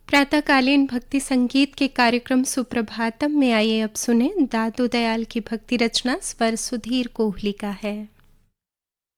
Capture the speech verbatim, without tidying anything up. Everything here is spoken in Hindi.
प्रातःकालीन भक्ति संगीत के कार्यक्रम सुप्रभातम में आइए अब सुने दादू दयाल की भक्ति रचना स्वर सुधीर कोहली का है।